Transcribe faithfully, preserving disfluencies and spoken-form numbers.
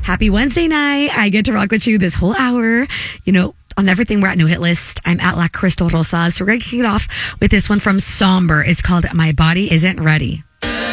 Happy Wednesday night. I get to rock with you this whole hour. You know, on everything, we're at No Hit List. I'm at La Crystal Rosa. So we're going to kick it off with this one from Somber. It's called My Body Isn't Ready.